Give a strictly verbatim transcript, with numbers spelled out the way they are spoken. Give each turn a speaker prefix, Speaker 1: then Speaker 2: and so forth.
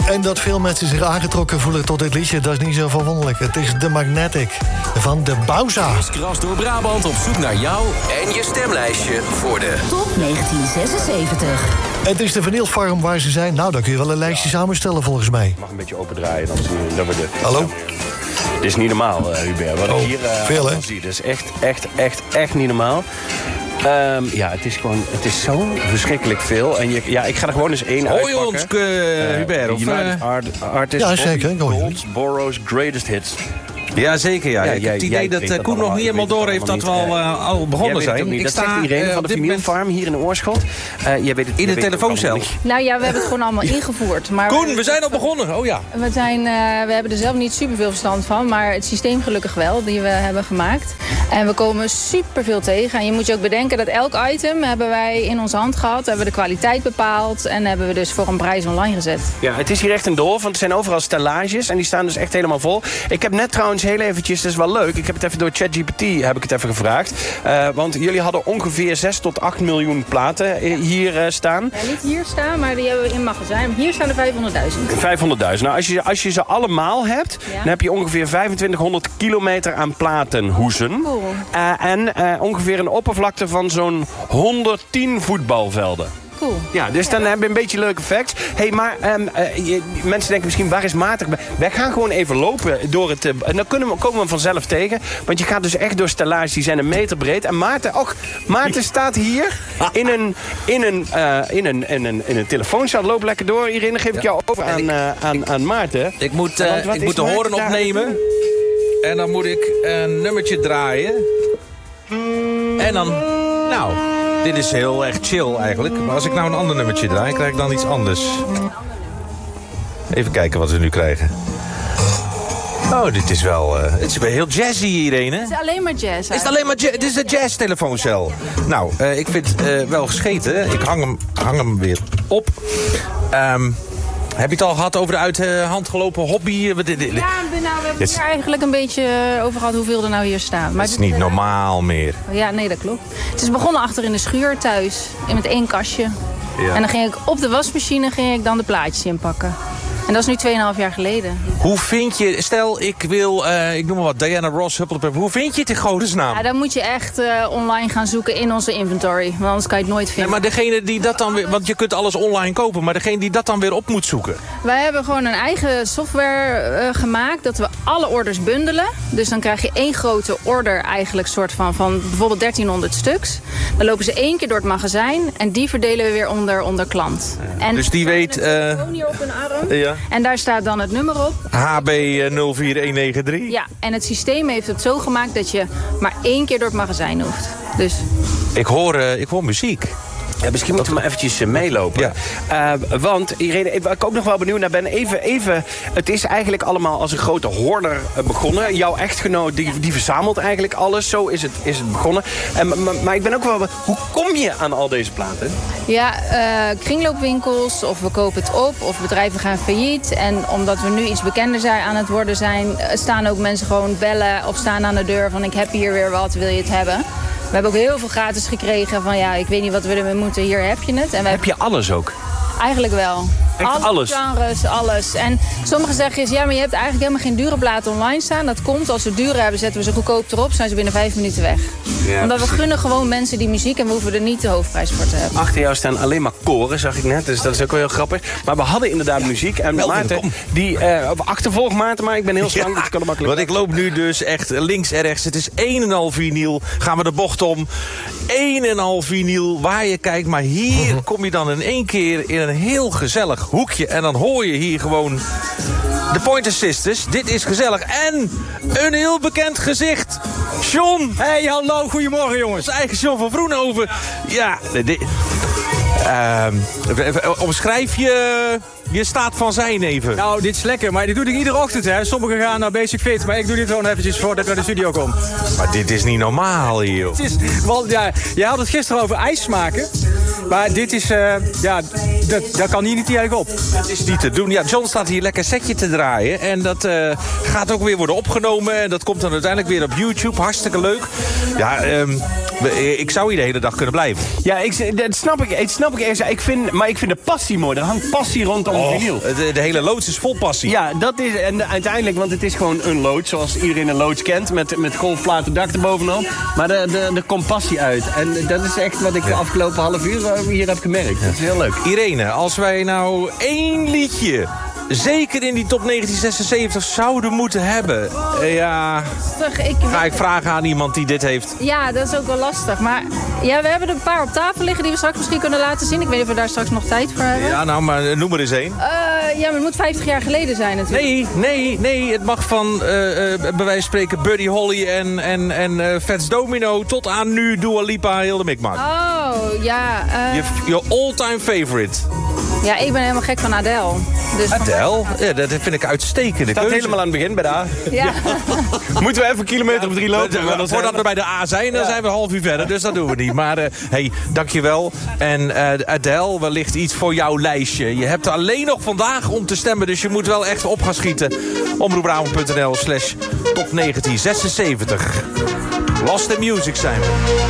Speaker 1: En dat veel mensen zich aangetrokken voelen tot dit liedje, dat is niet zo verwonderlijk. Het is de Magnetic van de Bauza.
Speaker 2: Kras door Brabant op zoek naar jou en je stemlijstje voor de
Speaker 3: Top negentien zesenzeventig.
Speaker 1: Het is de vinylfarm waar ze zijn. Nou, dan kun je wel een lijstje samenstellen volgens mij.
Speaker 4: Mag een beetje opendraaien, dan zie je dat we de...
Speaker 1: Hallo?
Speaker 4: Dit is niet normaal, uh, Hubert. Wat
Speaker 1: oh,
Speaker 4: ik hier uh,
Speaker 1: veel, hè?
Speaker 4: zie, dat is echt, echt, echt, echt niet normaal. Um, ja, het is gewoon, het is zo verschrikkelijk veel. En je, ja, ik ga er gewoon eens één
Speaker 5: Hoor
Speaker 4: uitpakken.
Speaker 5: je ons, uh, Hubert? Of,
Speaker 4: United Art, Artist
Speaker 1: ja, zeker.
Speaker 4: Goldsboro's Greatest Hits.
Speaker 5: Ja, zeker. Ja.
Speaker 4: Ja,
Speaker 5: ik
Speaker 4: jij,
Speaker 5: heb het idee dat uh, Koen nog niet helemaal door heeft dat we al, uh, al begonnen zijn.
Speaker 4: Ik
Speaker 5: ik
Speaker 4: dat
Speaker 5: sta
Speaker 4: zegt iedereen
Speaker 5: uh,
Speaker 4: van de Vinylfarm hier in de Oorschot. Uh, jij weet het,
Speaker 5: in de telefooncel.
Speaker 6: Nou ja, we hebben het gewoon allemaal ingevoerd. Maar
Speaker 5: Koen, we zijn al begonnen. Oh ja.
Speaker 6: We, zijn, uh, we hebben er zelf niet superveel verstand van, maar het systeem gelukkig wel, die we hebben gemaakt. En we komen superveel tegen. En je moet je ook bedenken dat elk item hebben wij in onze hand gehad, hebben we de kwaliteit bepaald en hebben we dus voor een prijs online gezet.
Speaker 4: Ja, het is hier echt een doolhof, want er zijn overal stellages en die staan dus echt helemaal vol. Ik heb net trouwens heel eventjes, dat is wel leuk, ik heb het even door ChatGPT heb ik het even gevraagd. Uh, want jullie hadden ongeveer zes tot acht miljoen platen hier uh, staan.
Speaker 6: Ja, niet hier staan, maar die hebben we in magazijn. Hier staan er vijfhonderdduizend.
Speaker 4: vijfhonderdduizend. Nou, als je, als je ze allemaal hebt, ja, dan heb je ongeveer vijfentwintighonderd kilometer aan platenhoezen.
Speaker 6: Cool.
Speaker 4: Uh, en uh, ongeveer een oppervlakte van zo'n honderdtien voetbalvelden.
Speaker 6: Cool.
Speaker 4: Ja, dus dan hebben we een beetje leuke facts. Hey, maar um, uh, je, mensen denken misschien, waar is Maarten? Wij gaan gewoon even lopen door het... Uh, en dan kunnen we, komen we vanzelf tegen. Want je gaat dus echt door stellages, die zijn een meter breed. En Maarten, och, Maarten staat hier in een, in een, uh, in een, in een, in een telefooncel. Loop lekker door. Irene, geef ik jou over aan, uh, aan, aan Maarten.
Speaker 5: Ik moet, uh, ik moet de horen opnemen. En dan moet ik een nummertje draaien. En dan... Nou... Dit is heel echt chill eigenlijk. Maar als ik nou een ander nummertje draai, krijg ik dan iets anders. Even kijken wat we nu krijgen. Oh, dit is wel... Uh, het is wel heel jazzy hierheen, hè?
Speaker 6: Het is alleen maar jazz.
Speaker 5: Is het alleen maar jazz? Dit is een jazz-telefooncel. Nou, uh, ik vind het uh, wel gescheten. Ik hang hem, hang hem weer op. Um, heb je het al gehad over de uit de hand gelopen hobby? Ja,
Speaker 6: nou, we hebben het hier eigenlijk een beetje over gehad hoeveel er nou hier staan. Maar
Speaker 5: het is niet normaal meer.
Speaker 6: Ja, nee, dat klopt. Het is begonnen achter in de schuur thuis, met één kastje. Ja. En dan ging ik op de wasmachine ging ik dan de plaatjes inpakken. En dat is nu tweeënhalf jaar geleden.
Speaker 5: Hoe vind je, stel ik wil, uh, ik noem maar wat, Diana Ross, Huppelpep. Hoe vind je het in godesnaam?
Speaker 6: Ja, dan moet je echt uh, online gaan zoeken in onze inventory. Want anders kan je het nooit vinden.
Speaker 5: Nee, maar degene die dat dan weer, want je kunt alles online kopen. Maar degene die dat dan weer op moet zoeken.
Speaker 6: Wij hebben gewoon een eigen software uh, gemaakt. Dat we alle orders bundelen. Dus dan krijg je één grote order eigenlijk soort van, van bijvoorbeeld dertienhonderd stuks. Dan lopen ze één keer door het magazijn. En die verdelen we weer onder, onder klant.
Speaker 5: Ja.
Speaker 6: En
Speaker 5: dus die weet... Uh,
Speaker 6: hier op een arm.
Speaker 5: Ja.
Speaker 6: En daar staat dan het nummer op.
Speaker 5: H B nul vier een negen drie.
Speaker 6: Ja, en het systeem heeft het zo gemaakt dat je maar één keer door het magazijn hoeft. Dus.
Speaker 5: Ik hoor, uh, ik hoor muziek.
Speaker 4: Ja, misschien moeten we maar eventjes uh, meelopen. Ja. Uh, want, Irene, waar ik ook nog wel benieuwd naar ben... Even, even, het is eigenlijk allemaal als een grote hoorder uh, begonnen. Jouw echtgenoot, die, die verzamelt eigenlijk alles. Zo is het, is het begonnen. Uh, maar, maar ik ben ook wel... Hoe kom je aan al deze platen?
Speaker 6: Ja, uh, kringloopwinkels, of we kopen het op, of bedrijven gaan failliet. En omdat we nu iets bekender zijn aan het worden zijn... Uh, staan ook mensen gewoon bellen of staan aan de deur van... ik heb hier weer wat, wil je het hebben? We hebben ook heel veel gratis gekregen van ja, ik weet niet wat we ermee moeten, hier heb je het. En
Speaker 4: heb je alles ook?
Speaker 6: Eigenlijk wel.
Speaker 4: Echt
Speaker 6: Alle
Speaker 4: alles?
Speaker 6: genres, alles. En sommigen zeggen is, ja, maar je hebt eigenlijk helemaal geen dure platen online staan. Dat komt, als we dure hebben, zetten we ze goedkoop erop, zijn ze binnen vijf minuten weg. Ja, omdat we gunnen gewoon mensen die muziek en we hoeven er niet de hoofdprijs voor te hebben.
Speaker 4: Achter jou staan alleen maar koren, zag ik net, dus dat is ook wel heel grappig. Maar we hadden inderdaad muziek en Melvin, Maarten, die uh, achtervolg Maarten, maar ik ben heel slank, ja, dus ik kan het makkelijk.
Speaker 5: Want ik loop nu dus echt links en rechts, het is een en al vinyl, gaan we de bocht om. Een en al vinyl, waar je kijkt, maar hier kom je dan in één keer in een heel gezellig hoekje en dan hoor je hier gewoon de Pointer Sisters. Dit is gezellig. En een heel bekend gezicht. John.
Speaker 7: Hey, hallo. Goedemorgen, jongens.
Speaker 5: Ons eigen John van Vroenhoven. Ja, dit... Uh, omschrijf je je staat van zijn even.
Speaker 7: Nou, dit is lekker, maar dit doe ik iedere ochtend, hè. Sommigen gaan naar Basic Fit, maar ik doe dit gewoon eventjes voordat ik naar de studio kom.
Speaker 5: Maar dit is niet normaal hier, joh.
Speaker 7: Het is, want ja, jij had het gisteren over ijs smaken. Maar dit is, uh, ja, dat, daar kan hier niet tegen op.
Speaker 5: Het is niet te doen. Ja, John staat hier lekker setje te draaien. En dat uh, gaat ook weer worden opgenomen. En dat komt dan uiteindelijk weer op YouTube. Hartstikke leuk. Ja, um, ik zou hier de hele dag kunnen blijven.
Speaker 4: Ja, ik, dat snap ik. Dat snap ik eerst. Ik vind, maar ik vind de passie mooi. Er hangt passie rondom
Speaker 5: Oh,
Speaker 4: vinyl.
Speaker 5: de, de hele loods is vol passie.
Speaker 4: Ja, dat is. En uiteindelijk, want het is gewoon een loods. Zoals iedereen een loods kent. Met, met golfplaten dak erbovenop. Maar er de, de komt passie uit. En dat is echt wat ik de afgelopen half uur hier heb gemerkt. Dat is heel leuk.
Speaker 5: Irene, als wij nou één liedje zeker in die top negentien zesenzeventig zouden moeten hebben. Uh, ja,
Speaker 6: Toch, ik,
Speaker 5: ga ik vragen aan iemand die dit heeft.
Speaker 6: Ja, dat is ook wel lastig. Maar ja, we hebben er een paar op tafel liggen die we straks misschien kunnen laten zien. Ik weet niet of we daar straks nog tijd voor hebben.
Speaker 5: Ja, nou, maar noem er eens één.
Speaker 6: Uh, ja, maar het moet vijftig jaar geleden zijn natuurlijk.
Speaker 5: Nee, nee, nee. Het mag van, uh, uh, bij wijze van spreken, Buddy Holly en, en, en uh, Fats Domino tot aan nu Dua Lipa, heel de mikmak.
Speaker 6: Oh, ja. Uh...
Speaker 5: Your all-time favorite.
Speaker 6: Ja, ik ben helemaal gek van Adele. Dus
Speaker 5: Adele? Ja, dat vind ik uitstekende
Speaker 4: Staat
Speaker 5: keuze.
Speaker 4: helemaal aan het begin bij de A.
Speaker 6: Ja.
Speaker 4: Moeten we even een kilometer of drie lopen?
Speaker 5: Ja, we, voordat we bij de A zijn, dan zijn we een half uur verder. Dus dat doen we niet. Maar uh, hey, dankjewel. En uh, Adele, wellicht iets voor jouw lijstje. Je hebt alleen nog vandaag om te stemmen. Dus je moet wel echt op gaan schieten. omroepbrabant.nl slash top negentien zesenzeventig. Lost in Music zijn we.